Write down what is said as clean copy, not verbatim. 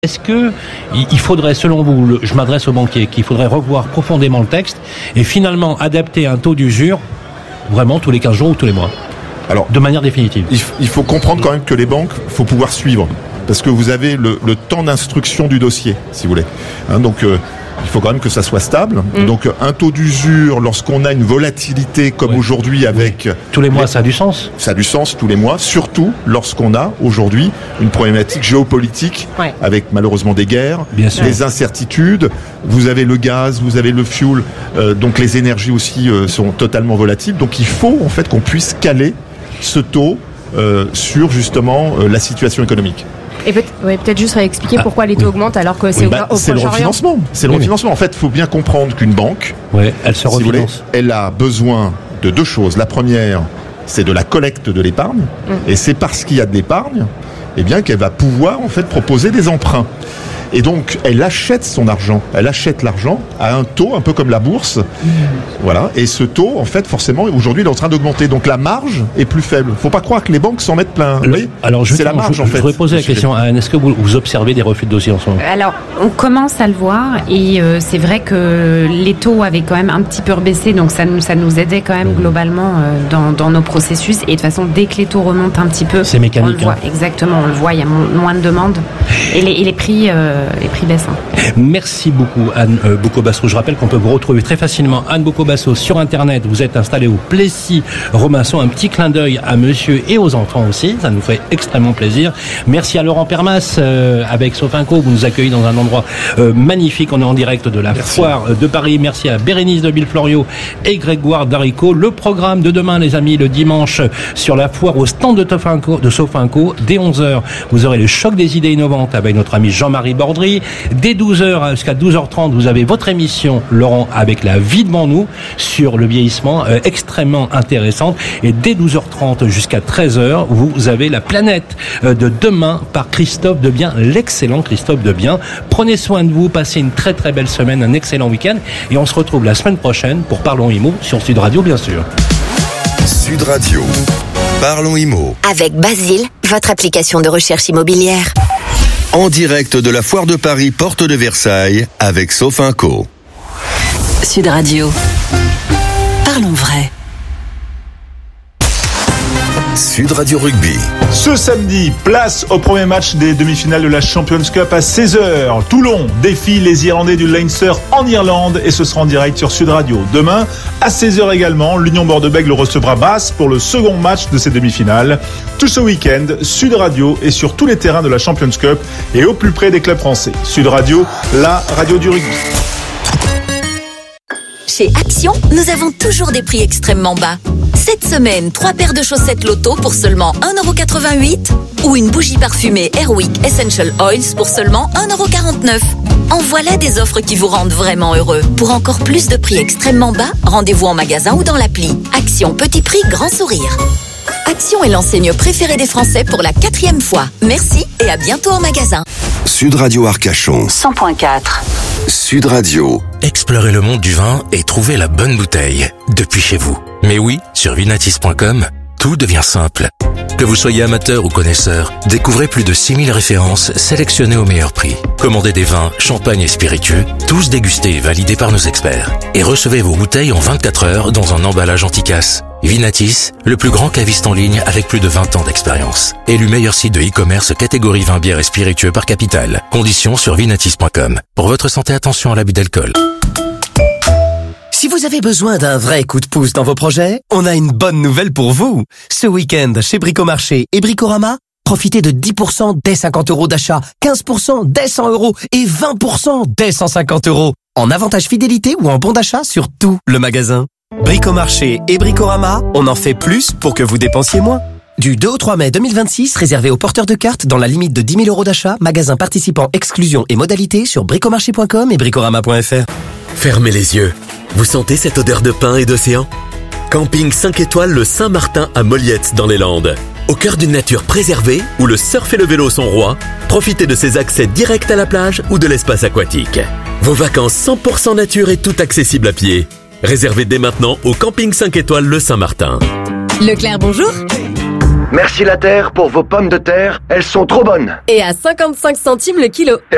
Est-ce que il faudrait, selon vous, je m'adresse aux banquiers, qu'il faudrait revoir profondément le texte et finalement adapter un taux d'usure vraiment tous les 15 jours ou tous les mois? Alors, de manière définitive. Il faut comprendre quand même que les banques, faut pouvoir suivre. Parce que vous avez le temps d'instruction du dossier, si vous voulez. Il faut quand même que ça soit stable. Donc un taux d'usure, lorsqu'on a une volatilité comme aujourd'hui avec... Tous les mois, ça a du sens. Ça a du sens tous les mois, surtout lorsqu'on a aujourd'hui une problématique géopolitique avec malheureusement des guerres, des incertitudes. Vous avez le gaz, vous avez le fuel, donc les énergies aussi sont totalement volatiles. Donc il faut en fait qu'on puisse caler ce taux sur justement la situation économique. Et peut-être juste expliquer pourquoi les taux augmentent alors que c'est au c'est le refinancement. C'est le refinancement. En fait, il faut bien comprendre qu'une banque, elle se refinance. Elle a besoin de deux choses. La première, c'est de la collecte de l'épargne. Et c'est parce qu'il y a de l'épargne, qu'elle va pouvoir en fait proposer des emprunts. Et donc, elle achète son argent. Elle achète l'argent à un taux un peu comme la bourse. Voilà. Et ce taux, en fait, forcément, aujourd'hui, il est en train d'augmenter. Donc, la marge est plus faible. Faut pas croire que les banques s'en mettent plein. Alors, c'est la marge, en fait. Je voudrais poser la question à Anne. Est-ce que vous observez des refus de dossier en ce moment? Alors, on commence à le voir. Et c'est vrai que les taux avaient quand même un petit peu rebaissé. Donc, ça nous aidait quand même globalement dans nos processus. Et de toute façon, dès que les taux remontent un petit peu, c'est mécanique. On le voit. Exactement, on le voit. Il y a moins de demandes. Et les prix baissent. Merci beaucoup Anne Bocco-Basso. Je rappelle qu'on peut vous retrouver très facilement Anne Bocco-Basso sur internet. Vous êtes installé au Plessis-Robinson. Un petit clin d'œil à monsieur et aux enfants aussi, ça nous fait extrêmement plaisir. Merci à Laurent Permas avec Sofinco, vous nous accueillez dans un endroit magnifique. On est en direct de la foire de Paris. Merci à Bérénice de Villefloriot et Grégoire Darico. Le programme de demain les amis, le dimanche sur la foire au stand de Sofinco dès 11h. Vous aurez le choc des idées innovantes avec notre ami Jean-Marie Bordry. Dès 12h jusqu'à 12h30, vous avez votre émission, Laurent, avec la vie devant nous, sur le vieillissement, extrêmement intéressante. Et dès 12h30 jusqu'à 13h, vous avez la planète de demain par Christophe Debien, l'excellent Christophe Debien. Prenez soin de vous, passez une très très belle semaine, un excellent week-end. Et on se retrouve la semaine prochaine pour Parlons Immo sur Sud Radio, bien sûr. Sud Radio, Parlons Immo. Avec Basile, votre application de recherche immobilière. En direct de la foire de Paris, porte de Versailles, avec Sofinco. Sud Radio. Parlons vrai. Sud Radio Rugby. Ce samedi, place au premier match des demi-finales de la Champions Cup à 16h. Toulon défie les Irlandais du Leinster en Irlande et ce sera en direct sur Sud Radio. Demain, à 16h également, l'Union Bordeaux-Bègles recevra Basse pour le second match de ces demi-finales. Tout ce week-end, Sud Radio est sur tous les terrains de la Champions Cup et au plus près des clubs français. Sud Radio, la radio du rugby. Chez Action, nous avons toujours des prix extrêmement bas. Cette semaine, 3 paires de chaussettes Lotto pour seulement 1,88€ ou une bougie parfumée Airwick Essential Oils pour seulement 1,49€. En voilà des offres qui vous rendent vraiment heureux. Pour encore plus de prix extrêmement bas, rendez-vous en magasin ou dans l'appli. Action, petit prix, grand sourire. Action est l'enseigne préférée des Français pour la 4e fois. Merci et à bientôt en magasin. Sud Radio Arcachon 100.4. Sud Radio. Explorez le monde du vin et trouvez la bonne bouteille depuis chez vous. Mais oui, sur vinatis.com, tout devient simple. Que vous soyez amateur ou connaisseur, découvrez plus de 6000 références sélectionnées au meilleur prix. Commandez des vins, champagnes et spiritueux, tous dégustés et validés par nos experts. Et recevez vos bouteilles en 24 heures dans un emballage anti-casse. Vinatis, le plus grand caviste en ligne avec plus de 20 ans d'expérience. Élu meilleur site de e-commerce catégorie vin, bière et spiritueux par capitale. Conditions sur vinatis.com. Pour votre santé, attention à l'abus d'alcool. Si vous avez besoin d'un vrai coup de pouce dans vos projets, on a une bonne nouvelle pour vous. Ce week-end, chez Bricomarché et Bricorama, profitez de 10% dès 50€ d'achat, 15% dès 100€ et 20% dès 150€. En avantage fidélité ou en bon d'achat sur tout le magasin. Bricomarché et Bricorama, on en fait plus pour que vous dépensiez moins. Du 2 au 3 mai 2026, réservé aux porteurs de cartes dans la limite de 10 000€ d'achat, magasin participant, exclusion et modalités sur bricomarché.com et bricorama.fr. Fermez les yeux. Vous sentez cette odeur de pin et d'océan ? Camping 5 étoiles le Saint-Martin à Molliette dans les Landes. Au cœur d'une nature préservée, où le surf et le vélo sont rois, profitez de ses accès directs à la plage ou de l'espace aquatique. Vos vacances 100% nature et tout accessible à pied. Réservez dès maintenant au Camping 5 étoiles le Saint-Martin. Leclerc, bonjour. Merci la terre pour vos pommes de terre, elles sont trop bonnes. Et à 55 centimes le kilo.